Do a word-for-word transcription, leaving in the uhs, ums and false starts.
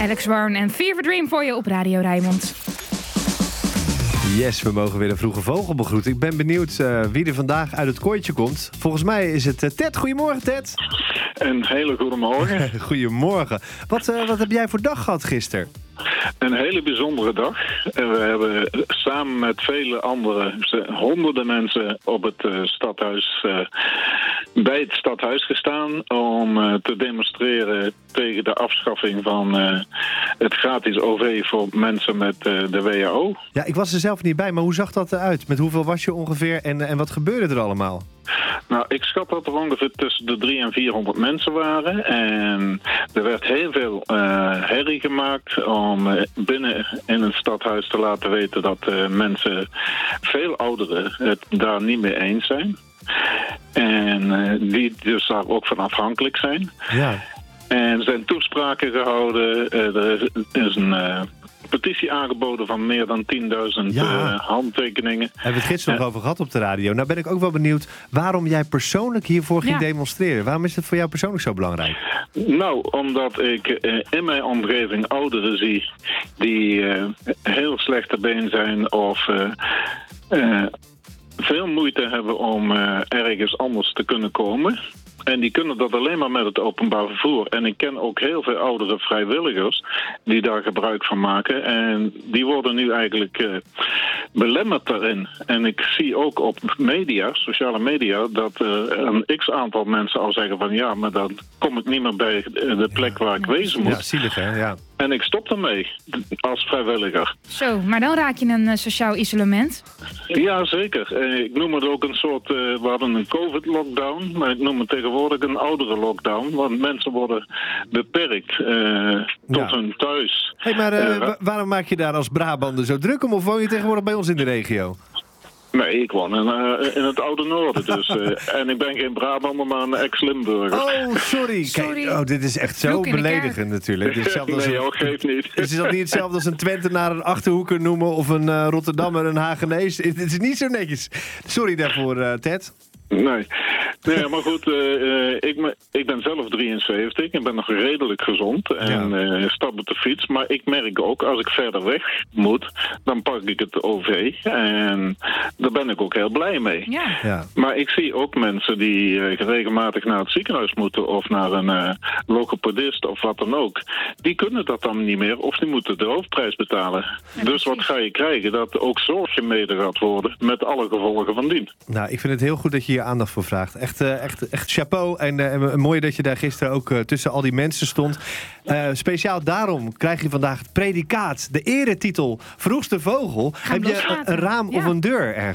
Alex Warren en Fever Dream voor je op Radio Rijnmond. Yes, we mogen weer een vroege vogel begroeten. Ik ben benieuwd uh, wie er vandaag uit het kooitje komt. Volgens mij is het uh, Ted. Goedemorgen, Ted. Een hele goede morgen. Goedemorgen. Wat, uh, wat heb jij voor dag gehad gisteren? Een hele bijzondere dag. En we hebben samen met vele andere honderden mensen op het uh, stadhuis, uh, bij het stadhuis gestaan om uh, te demonstreren tegen de afschaffing van uh, het gratis O V voor mensen met uh, de W H O. Ja, ik was er zelf niet bij, maar hoe zag dat eruit? Met hoeveel was je ongeveer en, en wat gebeurde er allemaal? Nou, ik schat dat er ongeveer tussen de driehonderd en vierhonderd mensen waren. En er werd heel veel uh, herrie gemaakt om uh, binnen in het stadhuis te laten weten dat uh, mensen, veel ouderen, het daar niet mee eens zijn. En uh, die dus daar ook van afhankelijk zijn. Ja. En er zijn toespraken gehouden. Uh, er is een uh, petitie aangeboden van meer dan tienduizend ja. uh, handtekeningen. Hebben we het gisteren uh, nog over gehad op de radio. Nou ben ik ook wel benieuwd waarom jij persoonlijk hiervoor ging ja. demonstreren. Waarom is het voor jou persoonlijk zo belangrijk? Nou, omdat ik uh, in mijn omgeving ouderen zie die uh, heel slecht te been zijn of uh, uh, veel moeite hebben om uh, ergens anders te kunnen komen. En die kunnen dat alleen maar met het openbaar vervoer. En ik ken ook heel veel oudere vrijwilligers die daar gebruik van maken. En die worden nu eigenlijk uh, belemmerd daarin. En ik zie ook op media, sociale media, dat uh, een x-aantal mensen al zeggen van ja, maar dan kom ik niet meer bij de plek waar ik wezen moet. Ja, zielig hè, ja. En ik stop ermee als vrijwilliger. Zo, maar dan raak je een uh, sociaal isolement. Ja, zeker. Uh, ik noem het ook een soort, uh, we hadden een COVID-lockdown, maar ik noem het tegenwoordig een oudere lockdown. Want mensen worden beperkt uh, tot ja. hun thuis. Hey, maar uh, uh, waarom maak je daar als Brabander zo druk om? Of woon je tegenwoordig bij ons in de regio? Nee, ik woon in, uh, in het oude noorden. Dus, uh, en ik ben geen Brabander, maar een ex-Limburger. Oh, sorry. sorry. Kijk, oh, dit is echt zo beledigend natuurlijk. Dit is hetzelfde als nee, een, ook geeft niet. Is dat niet hetzelfde als een Twentenaar een Achterhoeker noemen of een uh, Rotterdammer een Hagenees? Het is niet zo netjes. Sorry daarvoor, uh, Ted. Nee. nee, maar goed, uh, uh, ik, me, ik ben zelf drieënzeventig. Ik ben nog redelijk gezond en ja. uh, stap op de fiets. Maar ik merk ook, als ik verder weg moet, dan pak ik het O V. En daar ben ik ook heel blij mee. Ja. Ja. Maar ik zie ook mensen die uh, regelmatig naar het ziekenhuis moeten of naar een uh, logopedist of wat dan ook. Die kunnen dat dan niet meer of die moeten de hoofdprijs betalen. Ja, dus wat ga je krijgen? Dat ook zorg gemeden gaat worden met alle gevolgen van dien. Nou, ik vind het heel goed dat je hier aandacht voor vraagt. Echt, uh, echt, echt chapeau. En uh, mooi dat je daar gisteren ook uh, tussen al die mensen stond. Uh, speciaal daarom krijg je vandaag het predicaat, de eretitel Vroegste Vogel. Gaan Heb je een, een raam ja. of een deur ergens?